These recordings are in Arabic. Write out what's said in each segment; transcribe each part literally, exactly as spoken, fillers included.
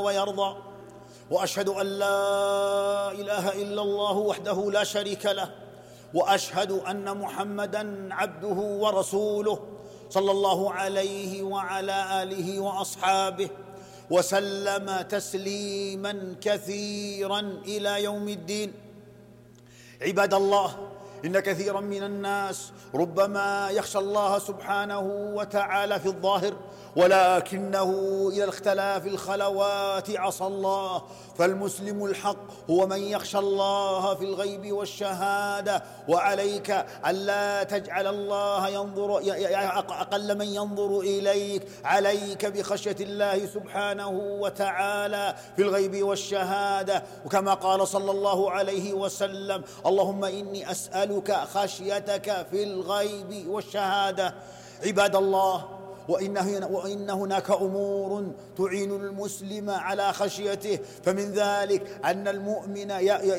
ويرضى، وأشهد أن لا إله إلا الله وحده لا شريك له، وأشهد أن محمدًا عبده ورسوله صلى الله عليه وعلى آله وأصحابه وسلم تسليماً كثيراً إلى يوم الدين. عباد الله، إن كثيراً من الناس ربما يخشى الله سبحانه وتعالى في الظاهر، ولكنه إلى اختلاف الخلوات عصى الله. فالمسلم الحق هو من يخشى الله في الغيب والشهادة، وعليك ألا تجعل الله ينظر أقل من ينظر إليك، عليك بخشية الله سبحانه وتعالى في الغيب والشهادة. وكما قال صلى الله عليه وسلم: اللهم إني أسألك خشيتك في الغيب والشهادة. عباد الله، وإن هناك أمور تعين المسلم على خشيته، فمن ذلك أن المؤمن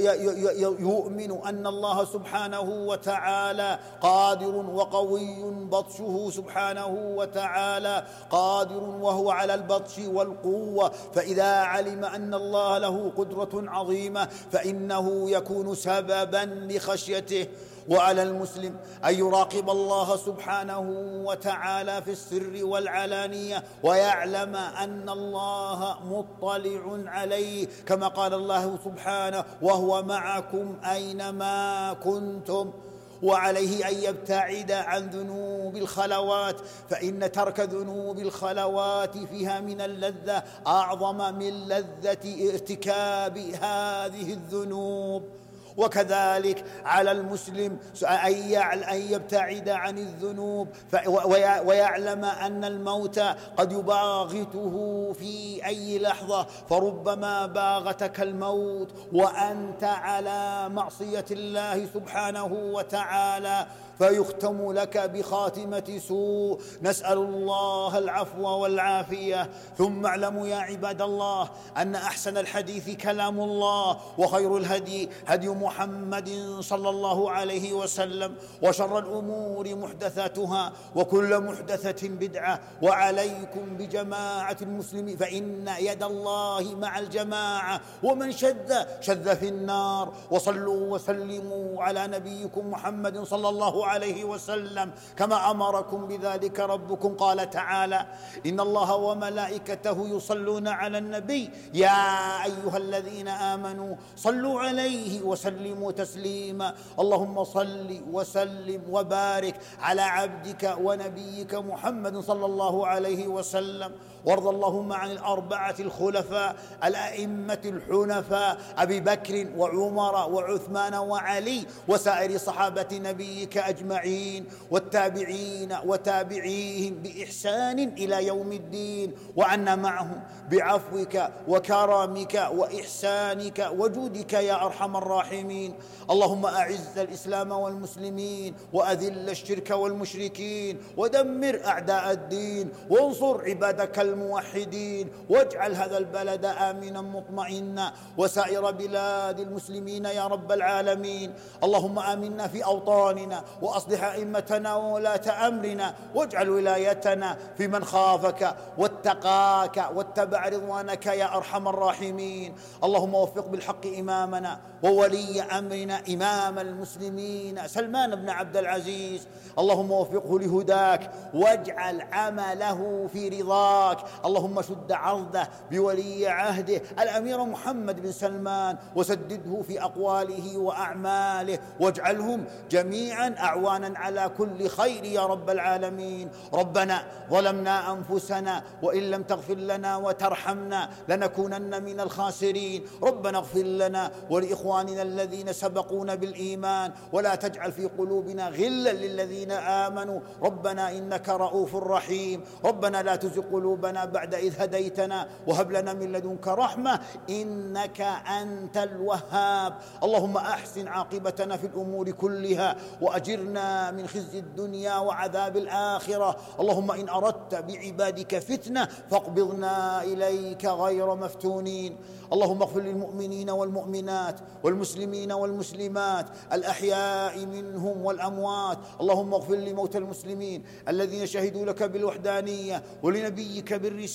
يؤمن أن الله سبحانه وتعالى قادر وقوي، بطشه سبحانه وتعالى قادر وهو على البطش والقوة، فإذا علم أن الله له قدرة عظيمة فإنه يكون سببا لخشيته. وعلى المسلم أن يراقب الله سبحانه وتعالى في السر والعلانية، ويعلم أن الله مطلع عليه، كما قال الله سبحانه: وهو معكم أينما كنتم. وعليه أن يبتعد عن ذنوب الخلوات، فإن ترك ذنوب الخلوات فيها من اللذة أعظم من لذة ارتكاب هذه الذنوب. وكذلك على المسلم أن يبتعد عن الذنوب ويعلم أن الموت قد يباغته في أي لحظة، فربما باغتك الموت وأنت على معصية الله سبحانه وتعالى، فيختم لك بخاتمة سوء. نسأل الله العفو والعافية. ثم اعلموا يا عباد الله أن أحسن الحديث كلام الله، وخير الهدي هدي محمد صلى الله عليه وسلم، وشر الأمور محدثاتها، وكل محدثة بدعة. وعليكم بجماعة المسلمين، فإن يد الله مع الجماعة، ومن شذ شذ في النار. وصلوا وسلموا على نبيكم محمد صلى الله عليه وسلم كما أمركم بذلك ربكم. قال تعالى: إن الله وملائكته يصلون على النبي يا أيها الذين آمنوا صلوا عليه وسلموا تسليما. اللهم صل وسلم وبارك على عبدك ونبيك محمد صلى الله عليه وسلم. وارض اللهم عن الأربعة الخلفاء الأئمة الحنفاء أبي بكر وعمر وعثمان وعلي، وسائر صحابة نبيك أجمعين، والتابعين وتابعيهم بإحسان إلى يوم الدين، وعنا معهم بعفوك وكرمك وإحسانك وجودك يا أرحم الراحمين. اللهم أعز الإسلام والمسلمين، وأذل الشرك والمشركين، ودمر أعداء الدين، وانصر عبادك الموحدين، واجعل هذا البلد آمنا مطمئنا، وسائر بلاد المسلمين يا رب العالمين. اللهم آمنا في أوطاننا، وأصلح أئمتنا وولاة أمرنا، واجعل ولايتنا في من خافك واتقاك واتبع رضوانك يا أرحم الراحمين. اللهم وفق بالحق إمامنا وولي أمرنا إمام المسلمين سلمان بن عبد العزيز، اللهم وفقه لهداك، واجعل عمله في رضاك. اللهم شد عرضه بولي عهده الأمير محمد بن سلمان، وسدده في أقواله وأعماله، واجعلهم جميعا أعوانا على كل خير يا رب العالمين. ربنا ظلمنا أنفسنا، وإن لم تغفر لنا وترحمنا لنكونن من الخاسرين. ربنا اغفر لنا ولإخواننا الذين سبقونا بالإيمان، ولا تجعل في قلوبنا غلا للذين آمنوا. ربنا إنك رؤوف رحيم. ربنا لا تزغ قلوبنا بعد إذ هديتنا، وهب لنا من لدنك رحمة إنك أنت الوهاب. اللهم أحسن عاقبتنا في الأمور كلها، وأجرنا من خزي الدنيا وعذاب الآخرة. اللهم إن أردت بعبادك فتنة فاقبضنا إليك غير مفتونين. اللهم اغفر للمؤمنين والمؤمنات والمسلمين والمسلمات الأحياء منهم والأموات. اللهم اغفر لموتى المسلمين الذين شهدوا لك بالوحدانية ولنبيك بالرسالة